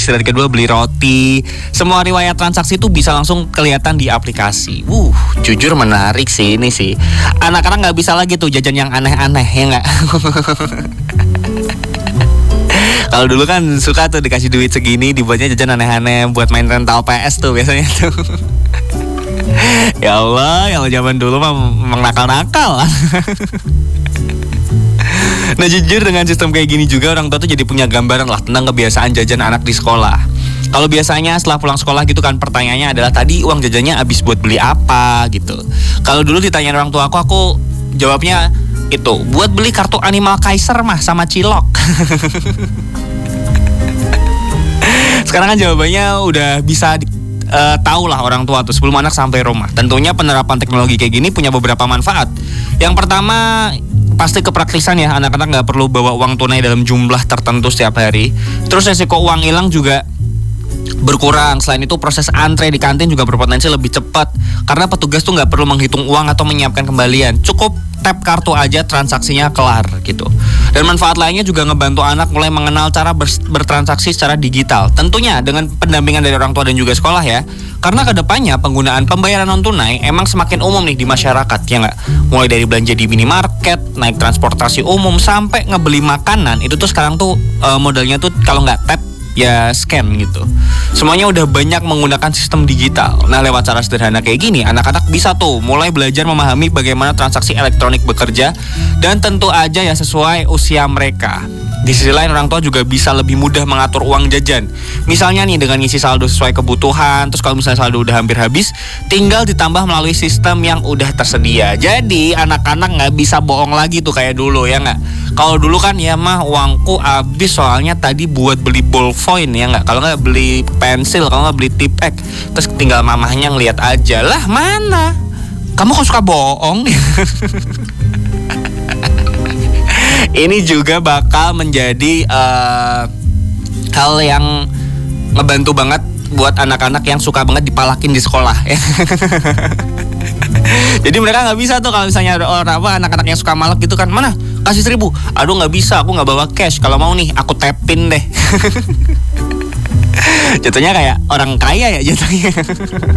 sisi kedua beli roti. Semua riwayat transaksi itu bisa langsung kelihatan di aplikasi. Jujur menarik sih ini sih. Anak-anak nggak bisa lagi tuh jajan yang aneh-aneh, ya nggak? Kalau dulu kan suka tuh dikasih duit segini dibuatnya jajan aneh-aneh buat main rental PS tuh biasanya tuh. Ya Allah, yang zaman dulu mah memang nakal-nakal. Nah jujur dengan sistem kayak gini juga orang tua tuh jadi punya gambaran lah tentang kebiasaan jajan anak di sekolah. Kalau biasanya setelah pulang sekolah gitu kan pertanyaannya adalah tadi uang jajannya habis buat beli apa gitu. Kalau dulu ditanyain orang tua aku jawabnya itu buat beli kartu Animal Kaiser mah sama cilok. Sekarang kan jawabannya udah bisa tahu lah orang tua tuh sebelum anak sampai rumah. Tentunya penerapan teknologi kayak gini punya beberapa manfaat. Yang pertama pasti kepraktisan ya, anak-anak nggak perlu bawa uang tunai dalam jumlah tertentu setiap hari. Terus resiko uang hilang juga berkurang. Selain itu proses antre di kantin juga berpotensi lebih cepat karena petugas tuh nggak perlu menghitung uang atau menyiapkan kembalian. Cukup tap kartu aja transaksinya kelar gitu. Dan manfaat lainnya juga ngebantu anak mulai mengenal cara bertransaksi secara digital. Tentunya dengan pendampingan dari orang tua dan juga sekolah ya. Karena kedepannya penggunaan pembayaran non tunai emang semakin umum nih di masyarakat ya nggak. Mulai dari belanja di minimarket, naik transportasi umum sampai ngebeli makanan itu tuh sekarang tuh modalnya tuh kalau nggak tap ya scan gitu. Semuanya udah banyak menggunakan sistem digital. Nah lewat cara sederhana kayak gini anak-anak bisa tuh mulai belajar memahami bagaimana transaksi elektronik bekerja. Dan tentu aja ya sesuai usia mereka. Di sisi lain orang tua juga bisa lebih mudah mengatur uang jajan. Misalnya nih dengan ngisi saldo sesuai kebutuhan. Terus kalau misalnya saldo udah hampir habis, tinggal ditambah melalui sistem yang udah tersedia. Jadi anak-anak gak bisa bohong lagi tuh kayak dulu ya gak. Kalau dulu kan ya mah uangku habis soalnya tadi buat beli ballpoint ya gak. Kalau gak beli pensil, kalau gak beli tipek. Terus tinggal mamahnya ngeliat aja. Lah mana? Kamu kok suka bohong? Ini juga bakal menjadi hal yang ngebantu banget buat anak-anak yang suka banget dipalakin di sekolah ya. Jadi mereka nggak bisa tuh kalau misalnya ada anak-anak yang suka malak gitu kan, mana kasih 1.000, aduh nggak bisa, aku nggak bawa cash, kalau mau nih aku tapin deh. Jatuhnya kayak orang kaya ya jatuhnya.